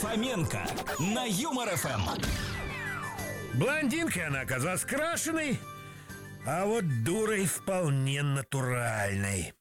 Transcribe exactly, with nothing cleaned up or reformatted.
Фоменко на Юмор ФМ. Блондинкой она оказалась крашеной, а вот дурой вполне натуральной.